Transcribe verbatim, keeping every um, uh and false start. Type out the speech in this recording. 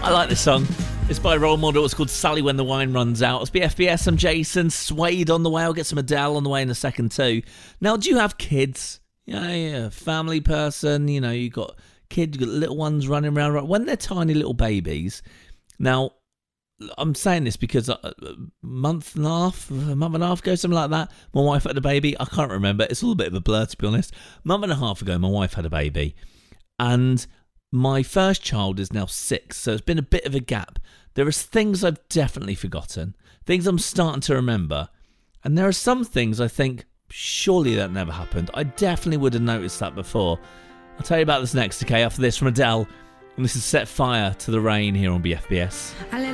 I like this song. It's by Role Model. It's called Sally When the Wine Runs Out. It's B F B S. I'm Jason. Suede on the way. I'll get some Adele on the way in a second too. Now, do you have kids? Yeah, yeah. Family person. You know, you got kids, you got little ones running around. When they're tiny little babies. Now, I'm saying this because a month and a half, a month and a half ago, something like that, my wife had a baby. I can't remember. It's all a bit of a blur, to be honest. A month and a half ago, my wife had a baby. And my first child is now six, so it's been a bit of a gap. There are things I've definitely forgotten, things I'm starting to remember, and there are some things I think, surely that never happened. I definitely would have noticed that before. I'll tell you about this next, okay, after this from Adele, and this is Set Fire to the Rain here on B F B S.